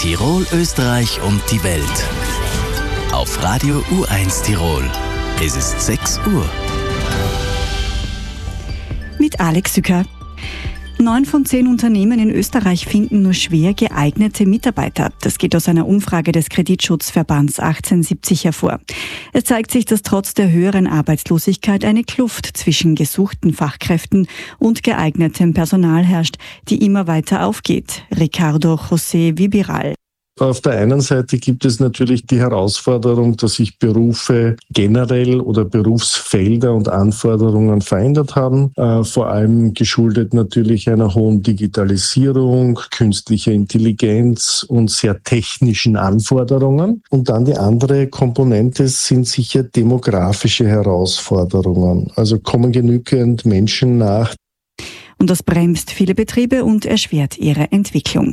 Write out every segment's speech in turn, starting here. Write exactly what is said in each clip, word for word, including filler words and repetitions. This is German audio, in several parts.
Tirol, Österreich und die Welt. Auf Radio U eins Tirol. Es ist sechs Uhr. Mit Alex Sücker. Neun von zehn Unternehmen in Österreich finden nur schwer geeignete Mitarbeiter. Das geht aus einer Umfrage des Kreditschutzverbands achtzehnhundertsiebzig hervor. Es zeigt sich, dass trotz der höheren Arbeitslosigkeit eine Kluft zwischen gesuchten Fachkräften und geeignetem Personal herrscht, die immer weiter aufgeht. Ricardo José Vibiral. Auf der einen Seite gibt es natürlich die Herausforderung, dass sich Berufe generell oder Berufsfelder und Anforderungen verändert haben, äh, vor allem geschuldet natürlich einer hohen Digitalisierung, künstlicher Intelligenz und sehr technischen Anforderungen. Und dann die andere Komponente sind sicher demografische Herausforderungen. Also kommen genügend Menschen nach. Und das bremst viele Betriebe und erschwert ihre Entwicklung.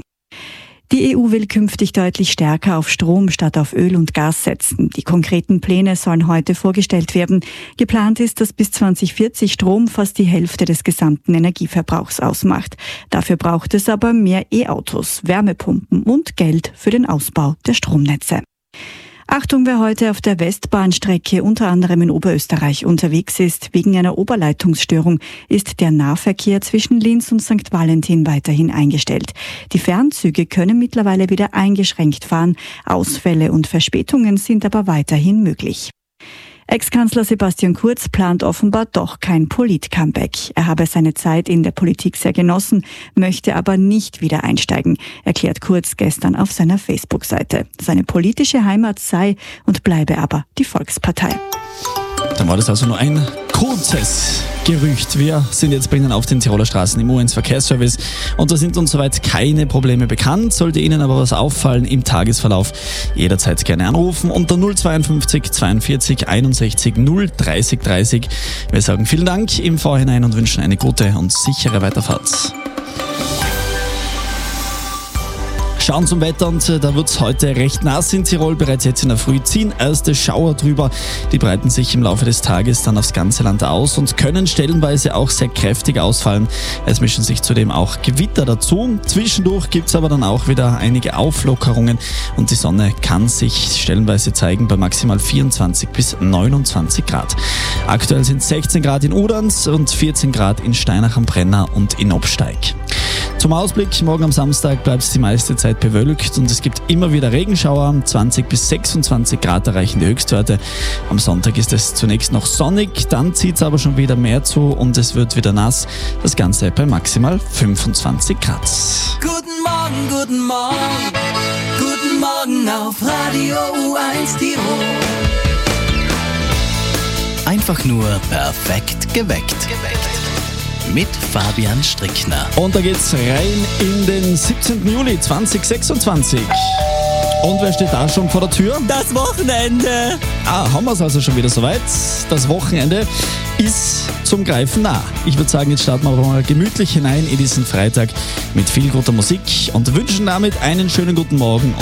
Die E U will künftig deutlich stärker auf Strom statt auf Öl und Gas setzen. Die konkreten Pläne sollen heute vorgestellt werden. Geplant ist, dass bis zwanzig vierzig Strom fast die Hälfte des gesamten Energieverbrauchs ausmacht. Dafür braucht es aber mehr E-Autos, Wärmepumpen und Geld für den Ausbau der Stromnetze. Achtung, wer heute auf der Westbahnstrecke unter anderem in Oberösterreich unterwegs ist. Wegen einer Oberleitungsstörung ist der Nahverkehr zwischen Linz und Sankt Valentin weiterhin eingestellt. Die Fernzüge können mittlerweile wieder eingeschränkt fahren. Ausfälle und Verspätungen sind aber weiterhin möglich. Ex-Kanzler Sebastian Kurz plant offenbar doch kein Polit-Comeback. Er habe seine Zeit in der Politik sehr genossen, möchte aber nicht wieder einsteigen, erklärt Kurz gestern auf seiner Facebook-Seite. Seine politische Heimat sei und bleibe aber die Volkspartei. Dann war das also nur ein kurzes Gerücht. Wir sind jetzt bei Ihnen auf den Tiroler Straßen im U eins Verkehrsservice und da sind uns soweit keine Probleme bekannt. Sollte Ihnen aber was auffallen im Tagesverlauf, jederzeit gerne anrufen unter null zweiundfünfzig zweiundvierzig einundsechzig null dreißig dreißig. Wir sagen vielen Dank im Vorhinein und wünschen eine gute und sichere Weiterfahrt. Schauen zum Wetter und da wird es heute recht nass in Tirol. Bereits jetzt in der Früh ziehen erste Schauer drüber. Die breiten sich im Laufe des Tages dann aufs ganze Land aus und können stellenweise auch sehr kräftig ausfallen. Es mischen sich zudem auch Gewitter dazu. Zwischendurch gibt es aber dann auch wieder einige Auflockerungen und die Sonne kann sich stellenweise zeigen bei maximal vierundzwanzig bis neunundzwanzig Grad. Aktuell sind sechzehn Grad in Udanz und vierzehn Grad in Steinach am Brenner und in Obsteig. Zum Ausblick, morgen am Samstag bleibt es die meiste Zeit bewölkt und es gibt immer wieder Regenschauer. zwanzig bis sechsundzwanzig Grad erreichen die Höchstwerte. Am Sonntag ist es zunächst noch sonnig, dann zieht es aber schon wieder mehr zu und es wird wieder nass. Das Ganze bei maximal fünfundzwanzig Grad. Guten Morgen, guten Morgen, guten Morgen auf Radio U eins Tirol. Einfach nur perfekt geweckt. geweckt. Mit Fabian Strickner. Und da geht's rein in den siebzehnten Juli zweitausendsechsundzwanzig. Und wer steht da schon vor der Tür? Das Wochenende! Ah, haben wir es also schon wieder soweit. Das Wochenende ist zum Greifen nah. Ich würde sagen, jetzt starten wir aber mal gemütlich hinein in diesen Freitag mit viel guter Musik und wünschen damit einen schönen guten Morgen